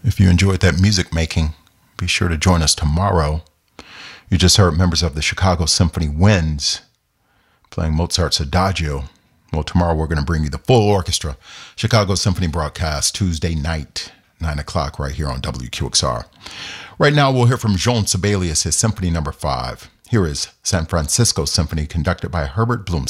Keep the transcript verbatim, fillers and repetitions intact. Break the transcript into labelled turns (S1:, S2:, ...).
S1: If you enjoyed that music making, be sure to join us tomorrow. You just heard members of the Chicago Symphony Winds playing Mozart's Adagio. Well, tomorrow we're going to bring you the full orchestra. Chicago Symphony broadcast Tuesday night, nine o'clock, right here on W Q X R. Right now, we'll hear from Jean Sibelius, his Symphony Number Five. Here is San Francisco Symphony, conducted by Herbert Blumstein.